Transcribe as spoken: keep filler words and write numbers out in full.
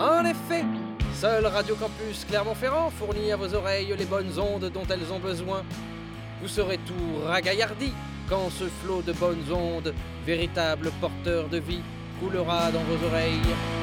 En effet, seul Radio Campus Clermont-Ferrand fournit à vos oreilles les bonnes ondes dont elles ont besoin. Vous serez tout ragaillardi quand ce flot de bonnes ondes, véritable porteur de vie, coulera dans vos oreilles.